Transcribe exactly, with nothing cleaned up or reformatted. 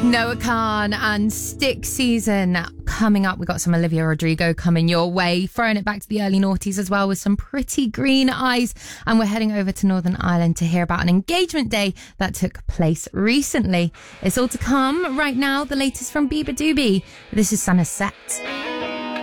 Noah Khan and Stick Season coming up. We've got some Olivia Rodrigo coming your way, throwing it back to the early noughties as well with some Pretty Green Eyes. And we're heading over to Northern Ireland to hear about an engagement day that took place recently. It's all to come right now. The latest from Bieber Doobie. This is Sunset.